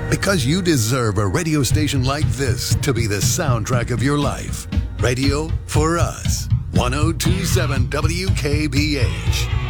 Because you deserve a radio station like this to be the soundtrack of your life. Radio for Us. 1027 WKBH.